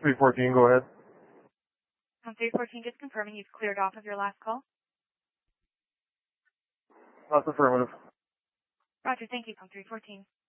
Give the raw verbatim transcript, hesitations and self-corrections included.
three fourteen, go ahead. Um, three fourteen, just confirming you've cleared off of your last call. That's affirmative. Roger, thank you, Pump three fourteen.